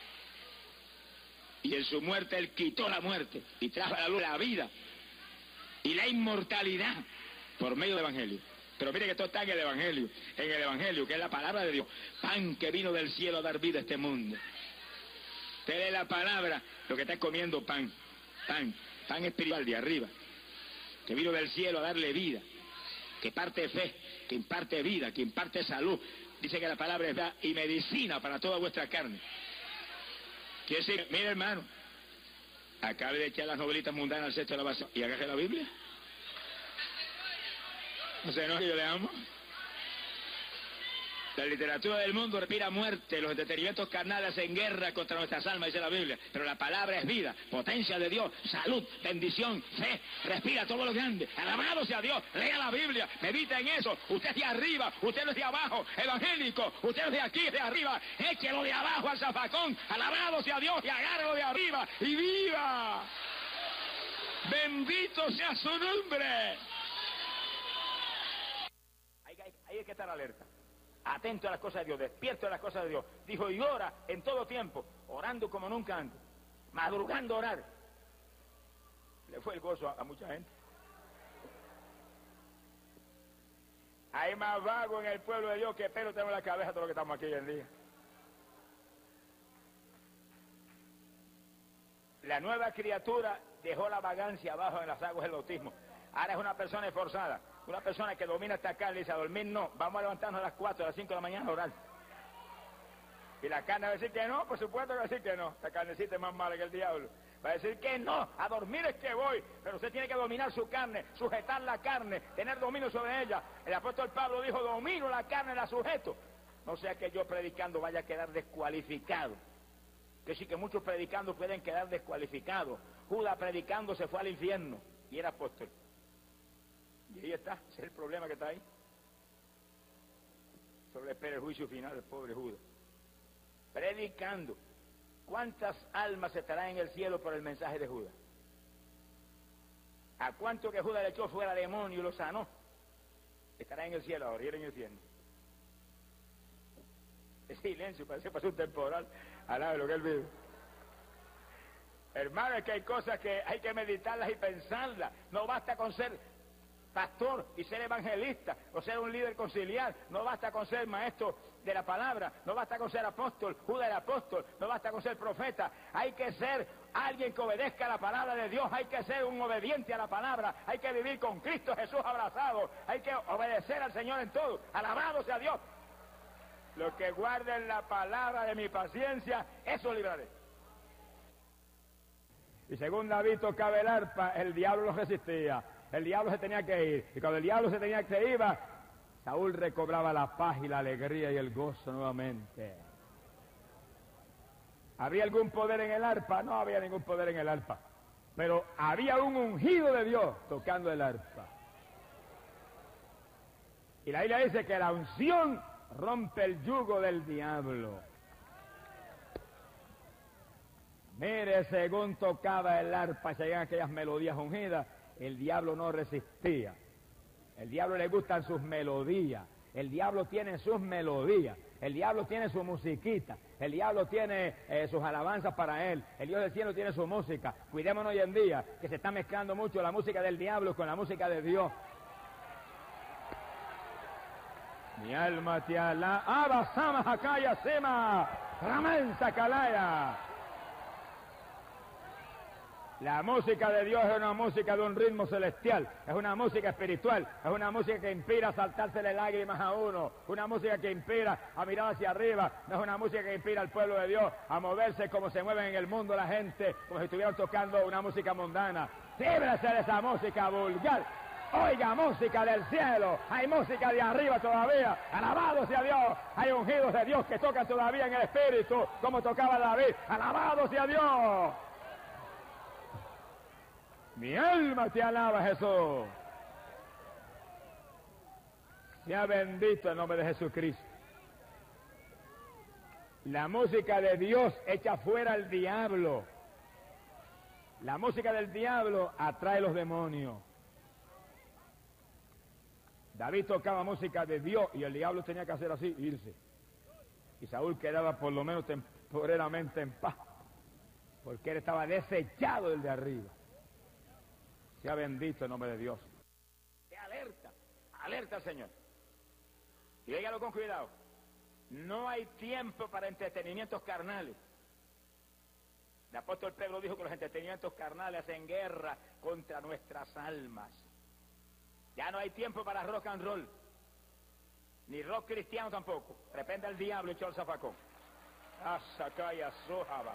Y en su muerte Él quitó la muerte y trajo a la luz la vida y la inmortalidad por medio del Evangelio. Pero mire que todo está en el Evangelio, que es la palabra de Dios, pan que vino del cielo a dar vida a este mundo. Usted lee la palabra, lo que está comiendo pan espiritual de arriba, que vino del cielo a darle vida, que parte fe, que imparte vida, que imparte salud. Dice que la palabra es verdad y medicina para toda vuestra carne. Quiere decir, mire hermano, acabe de echar las novelitas mundanas al cesto de la basura y agarre la Biblia. No sé, no, yo le amo. La literatura del mundo respira muerte, los entretenimientos carnales hacen guerra contra nuestras almas, dice la Biblia, pero la palabra es vida, potencia de Dios, salud, bendición, fe, respira todo lo grande, alabado sea Dios, lea la Biblia, medita en eso, usted es de arriba, usted no es de abajo, evangélico, usted es de aquí, de arriba, échelo de abajo al zafacón, alabado sea Dios y agárrelo de arriba y viva, bendito sea su nombre. Ahí hay que estar alerta. Atento a las cosas de Dios, despierto a las cosas de Dios. Dijo, y ora en todo tiempo, orando como nunca antes, madrugando a orar. Le fue el gozo a mucha gente. Hay más vago en el pueblo de Dios que pelo tenemos en la cabeza todo lo que estamos aquí hoy en día. La nueva criatura dejó la vagancia abajo en las aguas del bautismo. Ahora es una persona esforzada, una persona que domina esta carne y dice, a dormir no, vamos a levantarnos a las 4, a las 5 de la mañana a orar. Y la carne va a decir que no, por supuesto que va a decir que no, la carnecita es más mala que el diablo. Va a decir que no, a dormir es que voy, pero usted tiene que dominar su carne, sujetar la carne, tener dominio sobre ella. El apóstol Pablo dijo, domino la carne, la sujeto. No sea que yo predicando vaya a quedar descualificado. Que sí que muchos predicando pueden quedar descualificados. Judas predicando se fue al infierno y era apóstol. Y ahí está, ese es el problema que está ahí. Solo espera el juicio final del pobre Judas. Predicando. ¿Cuántas almas estarán en el cielo por el mensaje de Judas? ¿A cuánto que Judas le echó fuera demonio y lo sanó? Estará en el cielo ahora, y en el infierno. Es silencio, parece que pasó un temporal al lado de lo que él vive. Hermano, es que hay cosas que hay que meditarlas y pensarlas. No basta con ser pastor y ser evangelista o ser un líder conciliar, no basta con ser maestro de la palabra, no basta con ser apóstol, Judas era apóstol, no basta con ser profeta, hay que ser alguien que obedezca a la palabra de Dios, hay que ser un obediente a la palabra, hay que vivir con Cristo Jesús abrazado, hay que obedecer al Señor en todo, alabado sea Dios. Los que guarden la palabra de mi paciencia, eso libraré. Y según David tocaba el arpa, el diablo lo resistía. El diablo se tenía que ir. Y cuando el diablo se tenía que ir, Saúl recobraba la paz y la alegría y el gozo nuevamente. ¿Había algún poder en el arpa? No había ningún poder en el arpa. Pero había un ungido de Dios tocando el arpa. Y la Biblia dice que la unción rompe el yugo del diablo. Mire, según tocaba el arpa, se llegan aquellas melodías ungidas, el diablo no resistía. El diablo le gustan sus melodías. El diablo tiene sus melodías. El diablo tiene su musiquita. El diablo tiene sus alabanzas para él. El Dios del cielo tiene su música. Cuidémonos hoy en día, que se está mezclando mucho la música del diablo con la música de Dios. Mi alma te alaba. Abasama Hakaya Sema. Ramansa Kalaya. La música de Dios es una música de un ritmo celestial, es una música espiritual, es una música que inspira a saltársele lágrimas a uno, una música que inspira a mirar hacia arriba, no es una música que inspira al pueblo de Dios a moverse como se mueven en el mundo la gente, como si estuvieran tocando una música mundana. Líbrese de esa música vulgar. Oiga, música del cielo, hay música de arriba todavía. Alabado sea Dios. Hay ungidos de Dios que tocan todavía en el espíritu, como tocaba David. Alabado sea Dios. Mi alma te alaba, Jesús. Sea bendito el nombre de Jesucristo. La música de Dios echa fuera al diablo. La música del diablo atrae los demonios. David tocaba música de Dios y el diablo tenía que hacer así, irse. Y Saúl quedaba por lo menos temporalmente en paz, porque él estaba desechado del de arriba. Sea bendito el nombre de Dios. Alerta, alerta al Señor. Y dígalo con cuidado. No hay tiempo para entretenimientos carnales. El apóstol Pedro dijo que los entretenimientos carnales hacen guerra contra nuestras almas. Ya no hay tiempo para rock and roll, ni rock cristiano tampoco. Repente al diablo echó el zafacón. Asakaya Sojaba.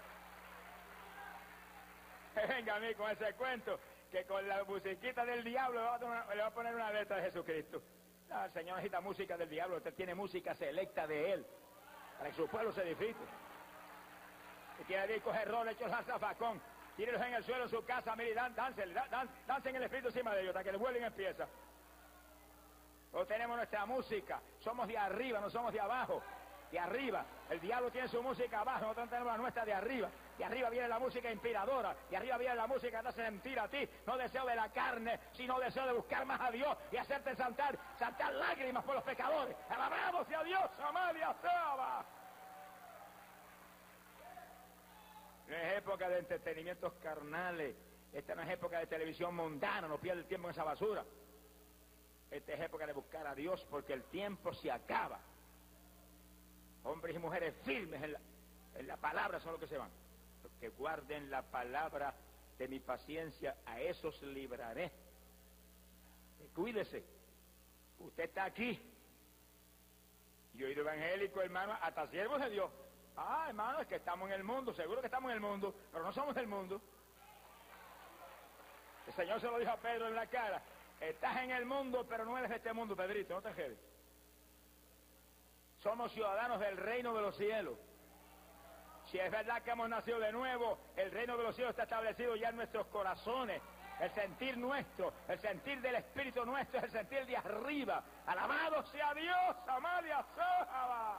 Venga a mí con ese cuento, que con la musiquita del diablo le va a poner una letra de Jesucristo. No, el Señor necesita música del diablo, usted tiene música selecta de Él, para que su pueblo se edifique. Si quiere discos error, echó el zafacón. Tírenlos en el suelo en su casa, mire, dancen el espíritu encima de ellos, hasta que el vuelo empieza. Nosotros tenemos nuestra música, somos de arriba, no somos de abajo, de arriba. El diablo tiene su música abajo, nosotros tenemos la nuestra de arriba. De arriba viene la música inspiradora, de arriba viene la música que te hace sentir a ti, no deseo de la carne, sino deseo de buscar más a Dios y hacerte saltar lágrimas por los pecadores. Alabado sea Dios, Amalia Saba. No es época de entretenimientos carnales. Esta no es época de televisión mundana, no pierde el tiempo en esa basura. Esta es época de buscar a Dios, porque el tiempo se acaba. Hombres y mujeres firmes en la palabra son los que se van. Los que guarden la palabra de mi paciencia, a esos libraré. Cuídese. Usted está aquí. Yo he ido evangélico, hermano, hasta siervos de Dios. Ah, hermano, es que estamos en el mundo, seguro que estamos en el mundo, pero no somos del mundo. El Señor se lo dijo a Pedro en la cara: estás en el mundo, pero no eres de este mundo, Pedrito, no te jedes. Somos ciudadanos del reino de los cielos. Si es verdad que hemos nacido de nuevo, el reino de los cielos está establecido ya en nuestros corazones. El sentir nuestro, el sentir del Espíritu nuestro, es el sentir de arriba. Alabado sea Dios, Amalia Sojaba.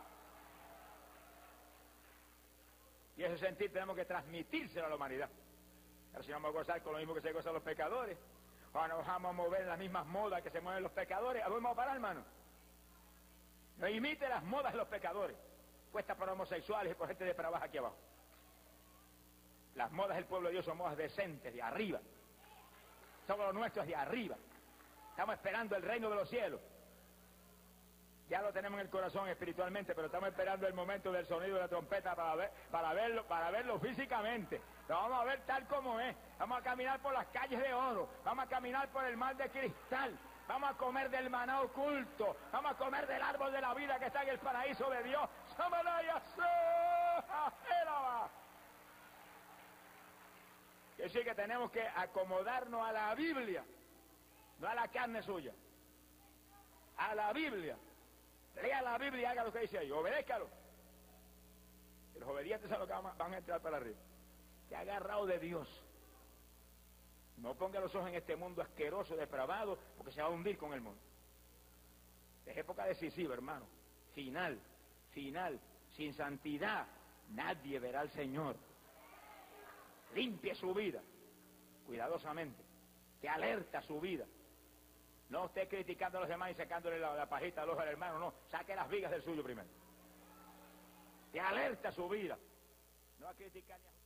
Y ese sentir tenemos que transmitírselo a la humanidad. Pero si no vamos a gozar con lo mismo que se gozan los pecadores, o nos vamos a mover en las mismas modas que se mueven los pecadores, ¿a dónde vamos a parar, hermano? No imite las modas de los pecadores, puestas por homosexuales y por gente depravada aquí abajo. Las modas del pueblo de Dios son modas decentes, de arriba. Somos los nuestros de arriba. Estamos esperando el reino de los cielos. Ya lo tenemos en el corazón espiritualmente, pero estamos esperando el momento del sonido de la trompeta para verlo físicamente. Lo vamos a ver tal como es. Vamos a caminar por las calles de oro. Vamos a caminar por el mar de cristal. Vamos a comer del maná oculto. Vamos a comer del árbol de la vida que está en el paraíso de Dios. Quiere decir que tenemos que acomodarnos a la Biblia, no a la carne suya. A la Biblia. Lea la Biblia y haga lo que dice ahí, obedézcalo. Y los obedientes son los que van a entrar para arriba. Te ha agarrado de Dios. No ponga los ojos en este mundo asqueroso, depravado, porque se va a hundir con el mundo. Es época decisiva, hermano. Final. Sin santidad, nadie verá al Señor. Limpie su vida, cuidadosamente. Que alerta su vida. No esté criticando a los demás y sacándole la pajita al ojo al hermano, no. Saque las vigas del suyo primero. Que alerta su vida. No a criticar ni a...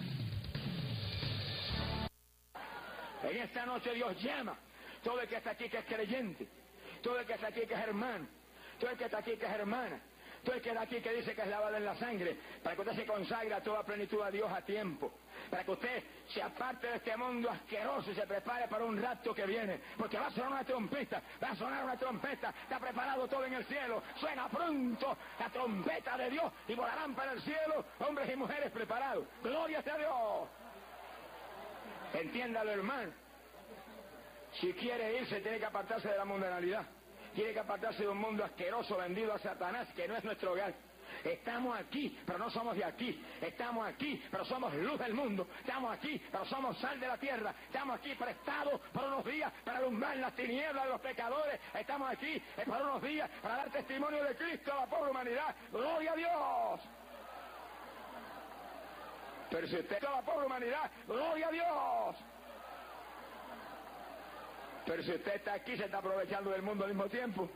En esta noche Dios llama todo el que está aquí que es creyente, todo el que está aquí que es hermano, todo el que está aquí que es hermana, todo el que está aquí que dice que es lavado en la sangre, para que usted se consagre a toda plenitud a Dios a tiempo, para que usted se aparte de este mundo asqueroso y se prepare para un rapto que viene, porque va a sonar una trompeta, está preparado todo en el cielo, suena pronto la trompeta de Dios y volarán para el cielo hombres y mujeres preparados. ¡Gloria a Dios! Entiéndalo, hermano. Si quiere irse, tiene que apartarse de la mundanalidad. Tiene que apartarse de un mundo asqueroso vendido a Satanás, que no es nuestro hogar. Estamos aquí, pero no somos de aquí. Estamos aquí, pero somos luz del mundo. Estamos aquí, pero somos sal de la tierra. Estamos aquí prestados por unos días para alumbrar las tinieblas de los pecadores. Estamos aquí por unos días para dar testimonio de Cristo a la pobre humanidad. ¡Gloria a Dios! Pero si usted a la pobre humanidad, ¡gloria a Dios! Pero si usted está aquí, se está aprovechando del mundo al mismo tiempo.